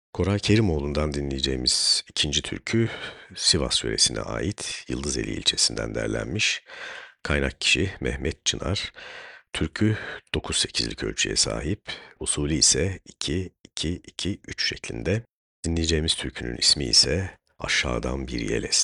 Koray Kerimoğlu'ndan dinleyeceğimiz ikinci türkü Sivas yöresine ait Yıldızeli ilçesinden derlenmiş. Kaynak kişi Mehmet Çınar. Türkü 9-8'lik ölçüye sahip. Usulü ise 2-2-2-3 şeklinde. Dinleyeceğimiz türkünün ismi ise Aşağıdan Bir Yel Esti.